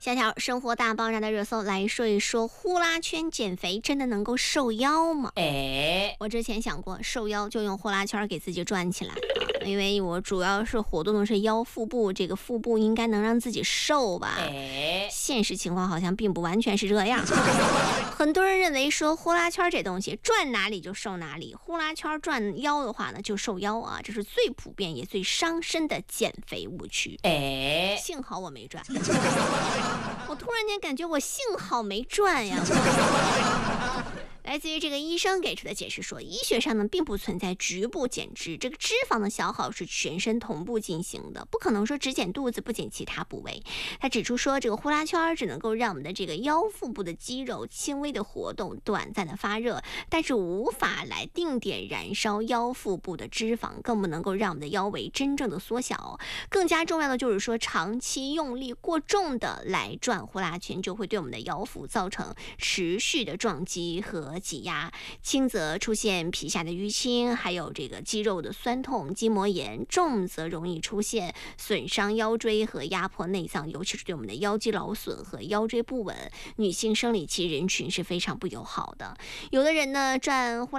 下条生活大爆炸的热搜来说一说，呼啦圈减肥真的能够瘦腰吗？我之前想过瘦腰就用呼啦圈给自己转起来因为我主要是活动的是腰腹部，这个腹部应该能让自己瘦吧。现实情况好像并不完全是这样。很多人认为说呼啦圈这东西转哪里就瘦哪里，呼啦圈转腰的话呢就瘦腰啊，这是最普遍也最伤身的减肥误区。幸好我没转。我突然间感觉我幸好没转呀。来自于这个医生给出的解释说，医学上呢并不存在局部减脂，这个脂肪的消耗是全身同步进行的，不可能说只减肚子不减其他部位。他指出说，这个呼啦圈只能够让我们的这个腰腹部的肌肉轻微的活动，短暂的发热，但是无法来定点燃烧腰腹部的脂肪，更不能够让我们的腰围真正的缩小。更加重要的就是说，长期用力过重的来转呼啦圈，就会对我们的腰腹造成持续的撞击和挤压，轻则出现皮下的淤青，还有这个肌肉的酸痛、筋膜炎；重则容易出现损伤腰椎和压迫内脏，尤其是对我们的腰肌劳损和腰椎不稳。女性生理期人群是非常不友好的。有的人呢转呼